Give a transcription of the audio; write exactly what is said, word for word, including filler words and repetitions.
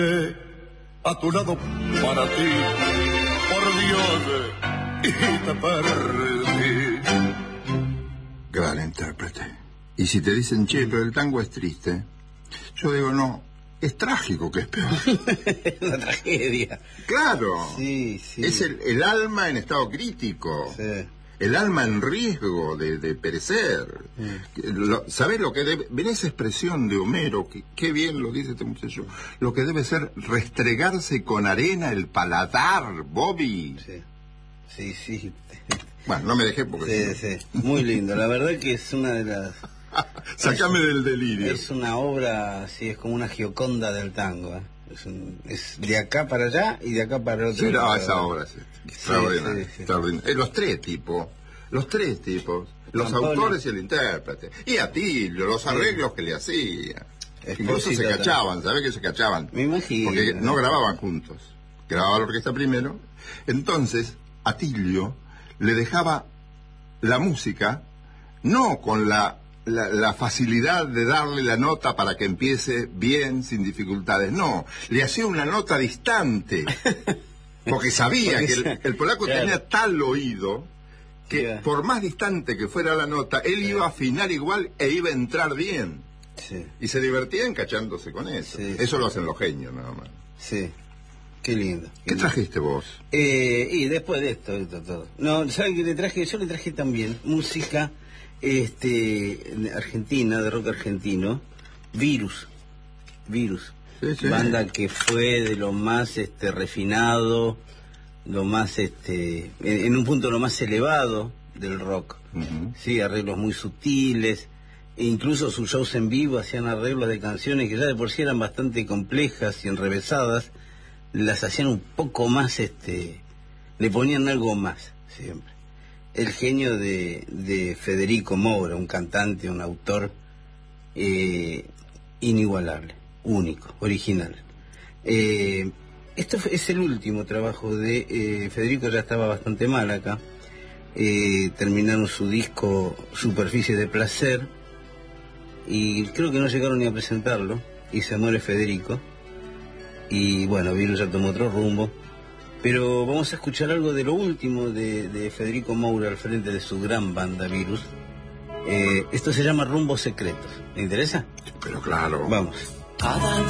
A tu lado para ti, por Dios, y te perdí. Gran intérprete. Y si te dicen, che, pero el tango es triste, yo digo, no, es trágico, que es peor. Una tragedia. Claro. Sí, sí. Es el, el alma en estado crítico. Sí. El alma en riesgo de, de perecer. Mm. Lo, ¿Sabés lo que debe? Ven esa expresión de Homero, que qué bien lo dice este muchacho. Lo que debe ser restregarse con arena el paladar, Bobby. Sí, sí, sí. Bueno, no me dejé porque... Sí, sí. Muy lindo. La verdad que es una de las... Sacame es, del delirio. Es una obra, sí, es como una Gioconda del tango, ¿eh? Es, un, es de acá para allá y de acá para el otro. Sí, no, esa obra sí. Extraordinaria. Sí, sí, sí. Extraordinaria. Eh, los tres tipos, los tres tipos, los Antonio. autores y el intérprete. Y a ti, los arreglos sí. que le hacía. Incluso se cachaban, ¿sabés que se cachaban? Me imagino. Porque no grababan juntos. Grababa la orquesta primero. Entonces, Atilio le dejaba la música, no con la, la, la facilidad de darle la nota para que empiece bien, sin dificultades, no, le hacía una nota distante, porque sabía porque que el, el polaco claro. tenía tal oído que yeah. por más distante que fuera la nota, él yeah. iba a afinar igual e iba a entrar bien. Sí. Y se divertía encachándose con eso. Sí, eso sí. lo hacen los genios, nada más. Sí. Qué lindo. Qué, ¿Qué trajiste vos? Eh, y después de esto, esto todo. No, ¿saben qué le traje? Yo le traje también música este, argentina, de rock argentino, Virus. Virus. Sí, sí. Banda que fue de lo más este, refinado, lo más, este, en, en un punto lo más elevado del rock. Uh-huh. Sí, arreglos muy sutiles. E incluso sus shows en vivo hacían arreglos de canciones que ya de por sí eran bastante complejas y enrevesadas. Las hacían un poco más, este, le ponían algo más, siempre. El genio de, de Federico Moura, un cantante, un autor eh, inigualable, único, original. Eh, esto es el último trabajo de eh, Federico, ya estaba bastante mal acá. Eh, terminaron su disco Superficie de Placer y creo que no llegaron ni a presentarlo y se muere Federico. Y bueno, Virus ya tomó otro rumbo. Pero vamos a escuchar algo de lo último de, de Federico Moura al frente de su gran banda Virus. Eh, esto se llama Rumbos Secretos. ¿Le interesa? Pero claro. Vamos.